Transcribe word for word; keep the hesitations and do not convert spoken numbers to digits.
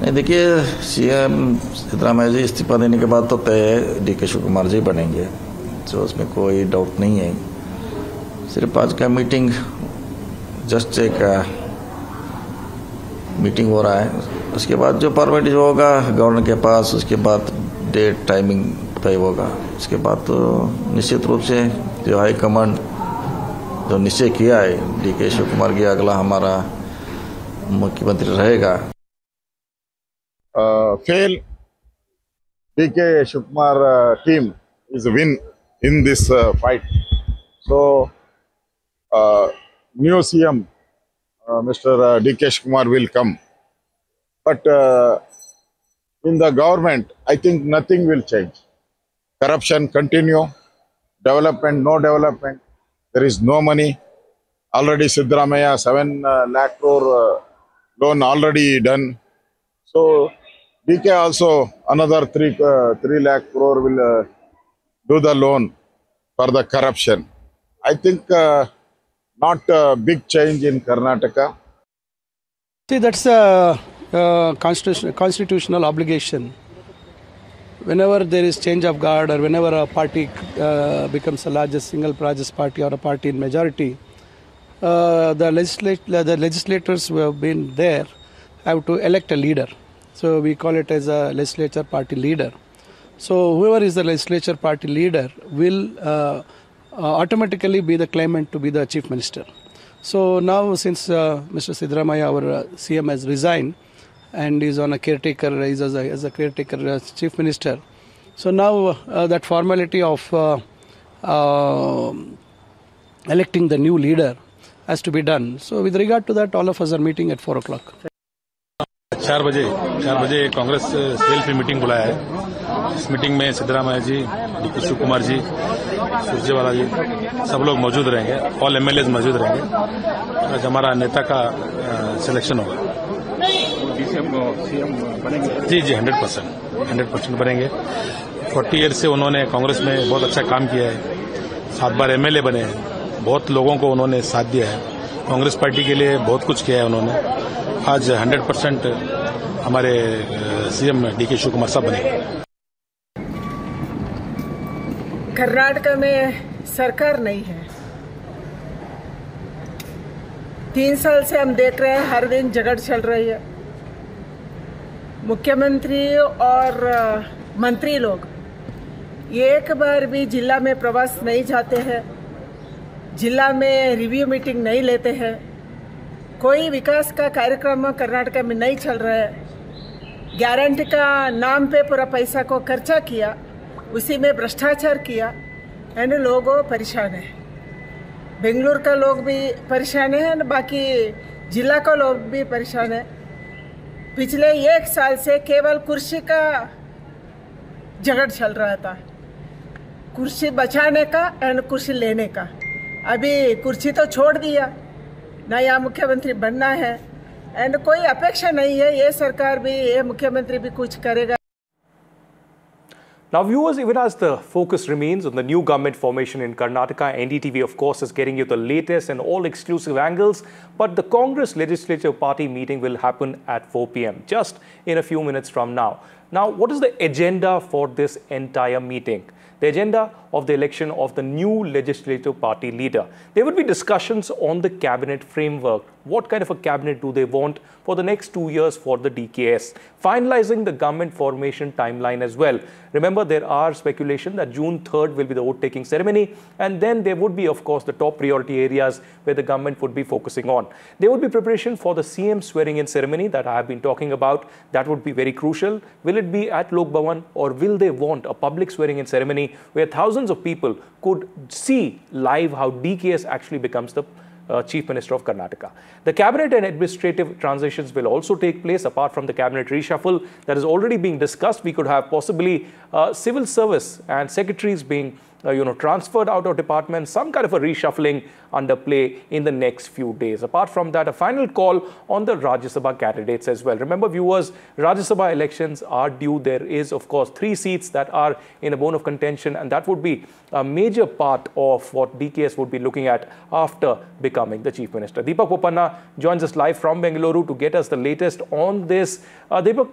नहीं, देखिए, सीएम सिद्धरामैया जी इस्तीफा देने के बाद तो तय है डी के शिव कुमार जी बनेंगे, तो उसमें कोई डाउट नहीं है। सिर्फ आज का मीटिंग जस्ट एक मीटिंग हो रहा है, उसके बाद जो फॉर्मेलिटी होगा गवर्नर के पास, उसके बाद डेट टाइमिंग तय होगा। उसके बाद तो निश्चित रूप से जो हाईकमांड जो निश्चय किया है डी के शिव कुमार की अगला हमारा मुख्यमंत्री रहेगा। Uh, fail D K Shiv Kumar uh, team is a win in this uh, fight. So uh, new C M uh, Mister Uh, D K Shiv Kumar will come, but uh, in the government I think nothing will change. Corruption continue, development no development. There is no money. Already Siddaramaiah seven uh, lakh crore uh, loan already done. So D K also another three uh, three lakh crore will uh, do the loan for the corruption. I think uh, not a big change in Karnataka. See, that's a, a constitution, constitutional obligation. Whenever there is change of guard or whenever a party uh, becomes the largest single largest party or a party in majority, uh, the, legislat the legislators who have been there have to elect a leader. So we call it as a legislature party leader. So whoever is the legislature party leader will uh, uh, automatically be the claimant to be the chief minister. So now since uh, Mister Siddaramaiah, our uh, C M, has resigned and is on a caretaker, is as a, as a caretaker uh, chief minister. So now uh, that formality of uh, uh, electing the new leader has to be done. So with regard to that, all of us are meeting at four o'clock. चार बजे चार बजे Congress cell पे meeting बुलाया है। इस meeting में सिद्धरामैया जी, D के शिव कुमार जी, सुरजेवाला जी सब लोग मौजूद रहेंगे, ऑल एमएलए मौजूद रहेंगे। आज हमारा नेता का सिलेक्शन होगा। जी जी हंड्रेड परसेंट हंड्रेड परसेंट बनेंगे। फोर्टी ईयर से उन्होंने कांग्रेस में बहुत अच्छा काम किया है, सात बार एमएलए बने हैं, बहुत लोगों को उन्होंने साथ दिया है, कांग्रेस पार्टी के लिए बहुत कुछ किया है उन्होंने। आज हंड्रेड परसेंट हमारे सीएम डी के शिव कुमार साहब बने। कर्नाटक में सरकार नहीं है। तीन साल से हम देख रहे हैं हर दिन झगड़ चल रही है। मुख्यमंत्री और मंत्री लोग एक बार भी जिला में प्रवास नहीं जाते हैं, जिला में रिव्यू मीटिंग नहीं लेते हैं, कोई विकास का कार्यक्रम कर्नाटक में नहीं चल रहा है। गारंटी का नाम पे पूरा पैसा को खर्चा किया, उसी में भ्रष्टाचार किया, एंड लोग परेशान है। बेंगलुरु का लोग भी परेशान है, बाकी जिला का लोग भी परेशान है। पिछले एक साल से केवल कुर्सी का झगड़ चल रहा था, कुर्सी बचाने का एंड कुर्सी लेने का। अभी कुर्सी तो छोड़ दिया, नया मुख्यमंत्री बनना है एंड कोई अपेक्षा नहीं है ये सरकार भी, ये मुख्यमंत्री भी कुछ करेगा। Now viewers, even as the focus remains on the new government formation in Karnataka, N D T V of course is getting you the latest and all exclusive angles, but the Congress Legislative Party meeting will happen at four p m just in a few minutes from now. Now what is the agenda for this entire meeting? The agenda of the election of the new legislative party leader. There would be discussions on the cabinet framework. What kind of a cabinet do they want for the next two years for the D K S? Finalizing the government formation timeline as well. Remember, there are speculation that June third will be the vote-taking ceremony, and then there would be, of course, the top priority areas where the government would be focusing on. There would be preparation for the C M swearing-in ceremony that I have been talking about. That would be very crucial. Will it be at Lok Bhavan, or will they want a public swearing-in ceremony where thousands of people could see live how D K S actually becomes the uh, Chief Minister of Karnataka? The cabinet and administrative transitions will also take place. Apart from the cabinet reshuffle that is already being discussed, we could have possibly uh, civil service and secretaries being Uh, you know, transferred out of departments, some kind of a reshuffling under play in the next few days. Apart from that, a final call on the Rajya Sabha candidates as well. Remember, viewers, Rajya Sabha elections are due. There is, of course, three seats that are in a bone of contention, and that would be a major part of what D K S would be looking at after becoming the Chief Minister. Deepak Popanna joins us live from Bengaluru to get us the latest on this. Uh, Deepak,